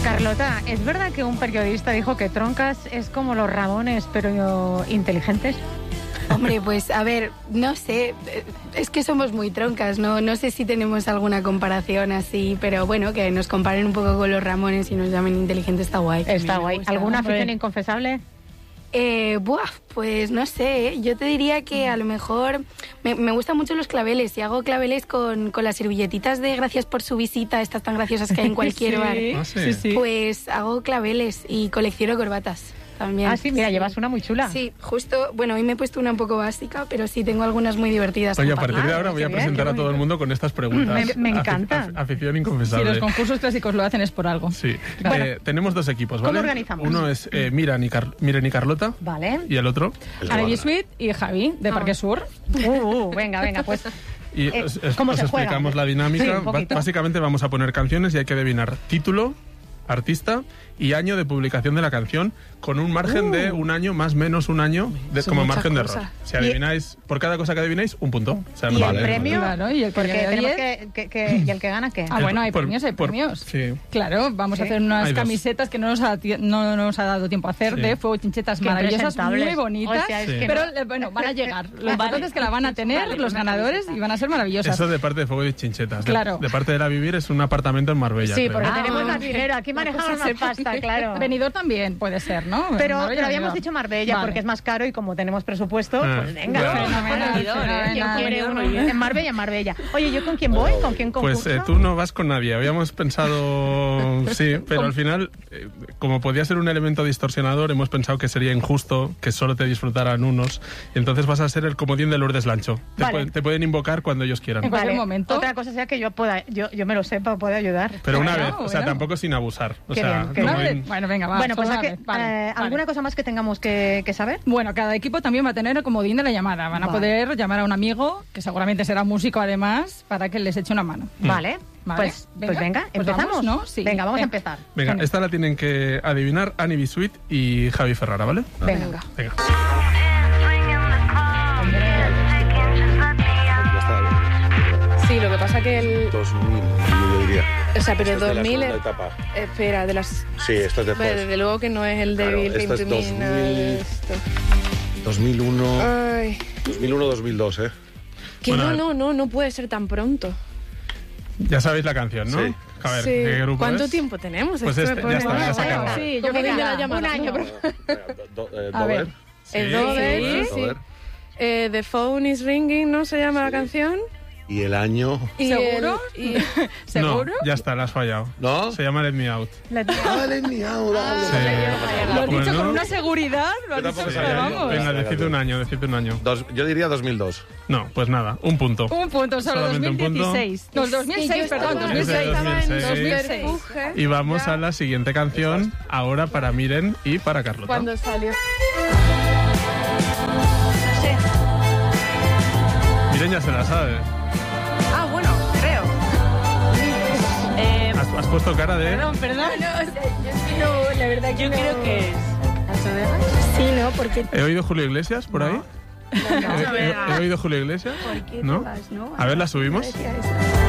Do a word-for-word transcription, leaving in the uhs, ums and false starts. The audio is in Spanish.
Carlota, ¿es verdad que un periodista dijo que Troncas es como los Ramones, pero inteligentes? Hombre, pues a ver, no sé, es que somos muy troncas, ¿no? No sé si tenemos alguna comparación así, pero bueno, que nos comparen un poco con los Ramones y nos llamen inteligentes está guay. Está guay. ¿Alguna afición inconfesable? Eh, buah, pues no sé, yo te diría que a lo mejor me, me gustan mucho los claveles y hago claveles con, con las servilletitas de gracias por su visita, estas tan graciosas que hay en cualquier sí. bar. Ah, sí. Sí, sí. Pues hago claveles y colecciono corbatas también. Ah, sí, mira, sí. Llevas una muy chula. Sí, justo, bueno, hoy me he puesto una un poco básica, pero sí tengo algunas muy divertidas. Oye, a partir de ahora voy a presentar a todo el mundo con estas preguntas. Me, me encanta. Afic afición inconfesable. Si los concursos clásicos lo hacen es por algo. Sí. Bueno, eh, tenemos dos equipos, ¿vale? ¿Cómo organizamos? Uno es eh, Miren, y Car Miren y Carlota. Vale. Y el otro... Anaí Sweet y Javi, de Ah. Parque Sur. Uh, uh, venga, venga, pues... Y eh, os, os, ¿Cómo os se explicamos juega? la dinámica. Sí, un poquito. Básicamente vamos a poner canciones y hay que adivinar título, artista y año de publicación de la canción, con un margen uh. de un año, más menos un año, de, como margen cosas. de error. Si adivináis, por cada cosa que adivináis, un punto. O sea, ¿Y vale. el premio? Claro, y el Porque tenemos que, que, que, ¿y el que gana qué? Ah, bueno, hay por, premios, hay por, premios. Sí. Claro, vamos ¿Sí? a hacer unas Hay camisetas que no nos, ha, no nos ha dado tiempo a hacer, sí. de fuego chinchetas Qué maravillosas, muy bonitas, o sea, es sí. que pero no. bueno, van a llegar. Los Vale. entonces que la van a tener, Vale, los ganadores, y van a ser maravillosas. Eso de parte de Fuego y Chinchetas. Claro. De, de parte de La Vivir es un apartamento en Marbella. Sí, creo. porque Ah, tenemos más ok. dinero. Aquí manejamos más pasta, claro. Benidorm también puede ser, ¿no? Pero, Marbella, pero habíamos Benidorm. dicho Marbella Vale. porque es más caro y como tenemos presupuesto, Ah, pues venga. claro. Fenomenal, ¿Quién fenomenal. quiere uno? En Marbella, en Marbella. Oye, ¿yo con quién voy? ¿Con quién concurso? Pues eh, tú no vas con nadie. Habíamos pensado, sí, pero al final, eh, como podía ser un elemento distorsionador, hemos pensado que sería injusto que solo te disfrutaran unos. Y entonces vas a ser el comodín de Lourdes Lancho. Te, Vale. pueden, te pueden invocar cuando ellos quieran. En cualquier Vale. momento. Otra cosa sea que yo pueda, yo, yo me lo sepa, pueda ayudar. Pero una Bueno, vez, o sea, bueno. tampoco sin abusar. O Qué sea, bien, qué como Vale. en- Bueno, venga, va. Bueno, pues solo ¿a qué- una vez. Vale, eh, vale. ¿alguna cosa más que tengamos que, que saber? Bueno, cada equipo también va a tener el comodín de la llamada. Van a Vale. poder llamar a un amigo, que seguramente será músico además, para que les eche una mano. Vale. Vale. Pues, pues venga, Pues ¿empezamos? vamos, ¿no? Sí. Venga, vamos a Venga. empezar. Venga, Genial. esta la tienen que adivinar Annie B. Sweet y Javi Ferrara, ¿vale? Venga. Venga. Ya está. Sí, lo que pasa que el... dos mil, yo diría. O sea, pero Esta es de la dos mil... segunda es- etapa. Espera, de las... Sí, esto es Hombre, después. desde luego que no es el Claro, débil esto es Into Me, nada de dos mil. esto. dos mil uno, Ay, dos mil uno, dos mil dos, ¿eh? que Bueno, a no, ver. no, no, no puede ser tan pronto. Ya sabéis la canción, ¿no? Sí. A ver, Sí. ¿de qué grupo ¿Cuánto es? tiempo tenemos? Pues Esto este, me pone ya está, ya nerviosa. se acabó. Sí, yo ¿Cómo creo que que la un llamada? año. Espera, do- do- eh, A ver. Dover. El Sí, Dover, sí, sí, sí. Dover. Eh, The Phone is Ringing, ¿no se llama la canción? Y el año... Y ¿Seguro? el- y- ¿Seguro? No, ya está, la has fallado. ¿No? Se llama Let Me Out. Ah, let me out, ah, Sí. Lo has dicho Bueno. con una seguridad, lo has Yo dicho, tampoco pero sabía. vamos. Venga, decid un año, decid un año. Dos- yo diría dos mil dos. No, pues nada, un punto. Un punto, solo Solamente un dos mil punto. dieciséis. No, dos mil seis, perdón, dos mil Es de seis. dos mil seis. Estaba en dos mil seis. Superfuge. Y vamos a la siguiente canción, ahora para Miren y para Carlota. Cuando salió. Miren ya se la sabe. Ah, bueno, creo. Eh, Has, has puesto cara de... perdón, perdón. No, la verdad que Yo no. creo que es... Sí, ¿no? Porque... ¿He oído Julio Iglesias por ahí? ¿He, he- he oído Julio Iglesias? ¿Por qué ¿No? te vas, no? A ver, ¿la subimos? Decía eso.